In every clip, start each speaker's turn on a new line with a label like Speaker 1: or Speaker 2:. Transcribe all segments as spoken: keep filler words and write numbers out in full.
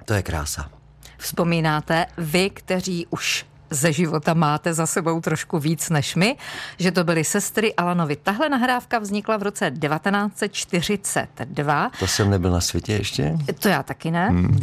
Speaker 1: To je krása.
Speaker 2: Vzpomínáte vy, kteří už ze života máte za sebou trošku víc než my, že to byly sestry Alanovy. Tahle nahrávka vznikla v roce devatenáct set čtyřicet dva.
Speaker 1: To jsem nebyl na světě ještě?
Speaker 2: To já taky ne. Hmm.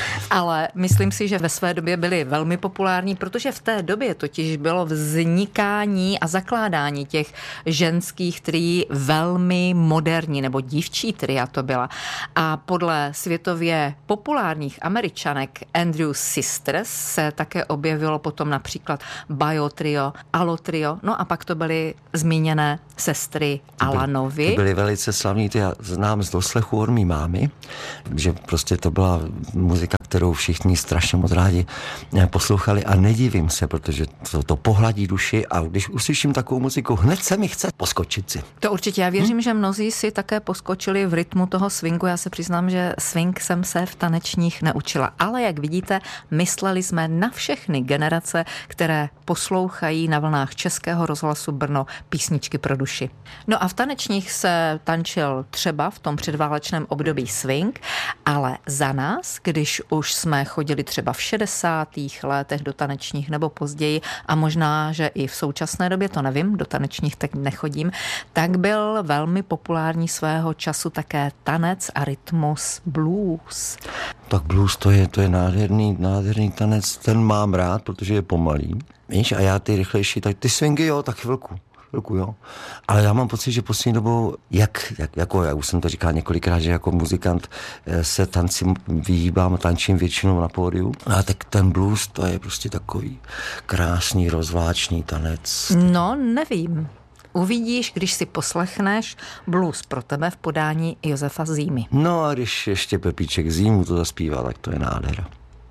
Speaker 2: Ale myslím si, že ve své době byly velmi populární, protože v té době totiž bylo vznikání a zakládání těch ženských trií velmi moderní, nebo dívčí tria to byla. A podle světově populárních Američanek Andrew Sisters se také objevilo potom například Bio Trio, Alo Trio, no a pak to byly zmíněné sestry Alanovy.
Speaker 1: Ty byly velice slavný, ty já znám z doslechu od mý mámy, že prostě to byla muzika, kterou všichni strašně moc rádi poslouchali a nedivím se, protože to, to pohladí duši a když uslyším takovou muziku, hned se mi chce poskočit si.
Speaker 2: To určitě, já věřím, hm? že mnozí si také poskočili v rytmu toho swingu, já se přiznám, že swing jsem se v tanečních neučila, ale jak vidíte, mysleli jsme na všechny generace, které poslouchají na vlnách Českého rozhlasu Brno písničky pro duši. No a v tanečních se tančil třeba v tom předválečném období swing, ale za nás, když už jsme chodili třeba v šedesátých letech do tanečních nebo později a možná, že i v současné době, to nevím, do tanečních tak nechodím, tak byl velmi populární svého času také tanec a rytmus blues.
Speaker 1: Tak blues to je, to je nádherný, nádherný tanec, ten mám rád, protože je pomalý. Víš, a já ty rychlejší, tak ty swingy jo, tak chvilku. Chvilku, jo. Ale já mám pocit, že poslední dobou, jak, jak, jako já už jsem to říkal několikrát, že jako muzikant se tancím vyhýbám, tančím většinou na pódiu. A tak ten blues, to je prostě takový krásný, rozvláčný tanec.
Speaker 2: No, nevím. Uvidíš, když si poslechneš blues pro tebe v podání Josefa Zímy.
Speaker 1: No a když ještě Pepíček Zímu to zaspívá, tak to je nádhera.